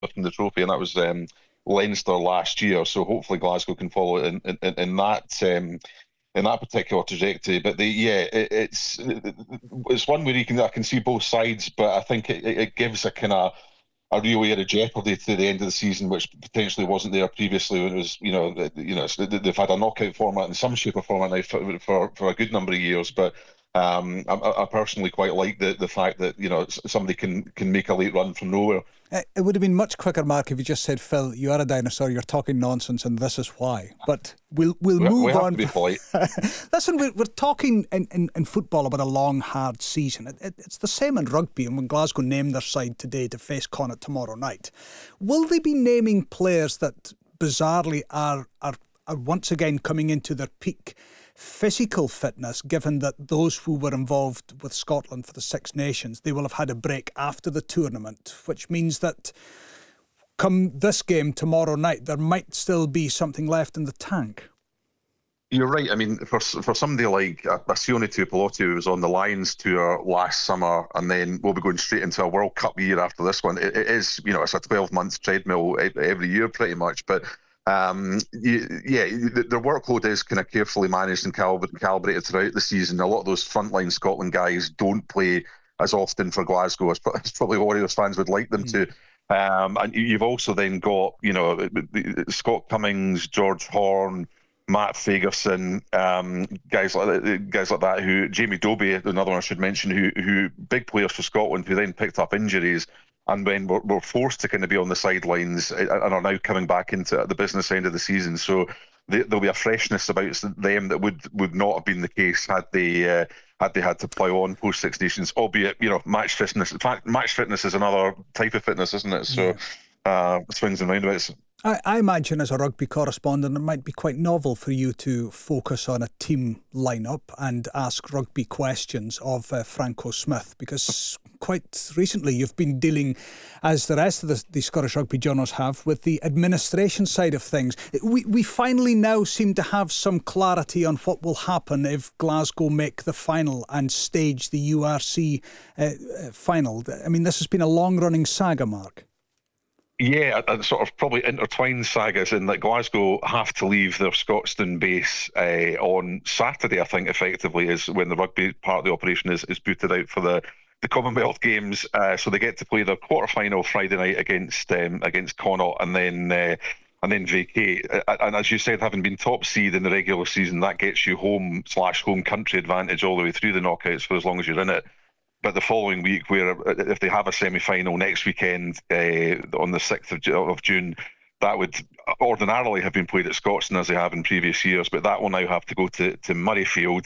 lifting the trophy, and that was Leinster last year. So hopefully Glasgow can follow in that particular trajectory. But it's one where I can see both sides, but I think it gives a kind of a real air of jeopardy to the end of the season, which potentially wasn't there previously when it was, they've had a knockout format in some shape or format now for a good number of years. But I personally quite like the fact that somebody can make a late run from nowhere. It would have been much quicker, Mark, if you just said, Phil, you are a dinosaur, you're talking nonsense, and this is why. But we'll move on. To be polite. Listen, we're talking in football about a long, hard season. It's the same in rugby, and when Glasgow named their side today to face Connacht tomorrow night, will they be naming players that bizarrely are once again coming into their peak physical fitness, given that those who were involved with Scotland for the Six Nations, they will have had a break after the tournament, which means that come this game tomorrow night, there might still be something left in the tank? You're right. I mean, for somebody like Sione Tuipulotu, who was on the Lions tour last summer, and then we'll be going straight into a World Cup year after this one. It is, it's a 12-month treadmill every year pretty much, but their workload is kind of carefully managed and calibrated throughout the season. A lot of those frontline Scotland guys don't play as often for Glasgow as probably Warriors fans would like them to. And you've also then got, Scott Cummings, George Horne, Matt Fagerson, guys like that. Who Jamie Dobie, another one I should mention, who big players for Scotland, who then picked up injuries. And when we're forced to kind of be on the sidelines and are now coming back into the business end of the season. So there'll be a freshness about them that would not have been the case had they had to plough on post Six Nations, albeit, match fitness. In fact, match fitness is another type of fitness, isn't it? So swings and roundabouts. I imagine as a rugby correspondent, it might be quite novel for you to focus on a team lineup and ask rugby questions of Franco Smith, because quite recently you've been dealing, as the rest of the Scottish rugby journals have, with the administration side of things. We finally now seem to have some clarity on what will happen if Glasgow make the final and stage the URC final. I mean, this has been a long-running saga, Mark. Yeah, and sort of probably intertwined sagas in that Glasgow have to leave their Scotstoun base on Saturday, I think, effectively, is when the rugby part of the operation is booted out for the Commonwealth Games. So they get to play their quarter-final Friday night against Connacht and then vacate. And as you said, having been top seed in the regular season, that gets you home country advantage all the way through the knockouts for as long as you're in it. But the following week, where if they have a semi-final next weekend on the 6th of June, that would ordinarily have been played at Scotstoun as they have in previous years, but that will now have to go to Murrayfield.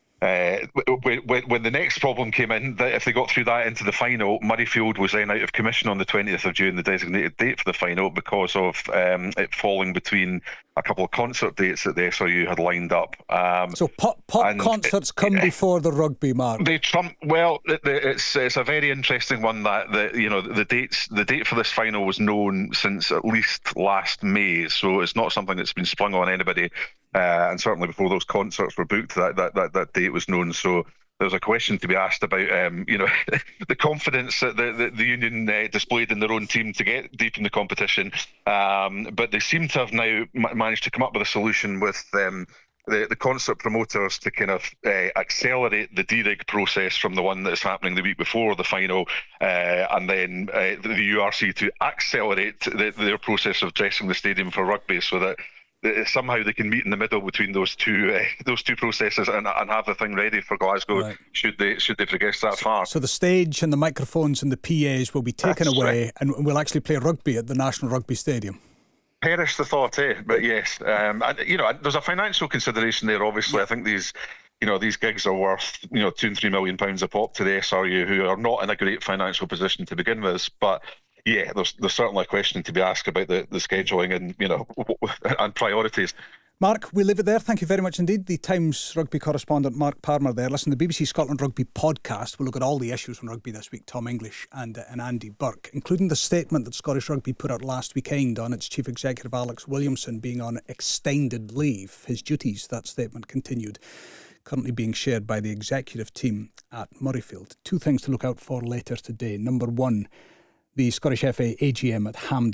When the next problem came in, that if they got through that into the final, Murrayfield was then out of commission on the 20th of June, the designated date for the final, because of it falling between a couple of concert dates that the SRU had lined up. So pop concerts come before the rugby, Mark. They trump. Well, it's a very interesting one that the date for this final was known since at least last May, so it's not something that's been sprung on anybody. And certainly before those concerts were booked, that date was known. So there's a question to be asked about, the confidence that the union displayed in their own team to get deep in the competition. But they seem to have now managed to come up with a solution with the concert promoters to kind of accelerate the de-rig process from the one that's happening the week before the final, and then the URC to accelerate their process of dressing the stadium for rugby, so that somehow they can meet in the middle between those two processes and have the thing ready for Glasgow, right, should they progress that far. So the stage and the microphones and the PAs will be taken away, right, and we'll actually play rugby at the National Rugby Stadium. Perish the thought, but yes. And there's a financial consideration there, obviously. I think these gigs are worth, £2 and £3 million a pop to the SRU, who are not in a great financial position to begin with. But yeah, there's certainly a question to be asked about the scheduling and priorities. Mark, we'll leave it there. Thank you very much indeed. The Times rugby correspondent Mark Palmer there. Listen, the BBC Scotland Rugby podcast will look at all the issues on rugby this week. Tom English and Andy Burke, including the statement that Scottish Rugby put out last weekend on its chief executive Alex Williamson being on extended leave. His duties, that statement continued, currently being shared by the executive team at Murrayfield. Two things to look out for later today. Number one, the Scottish FA AGM at Hampden.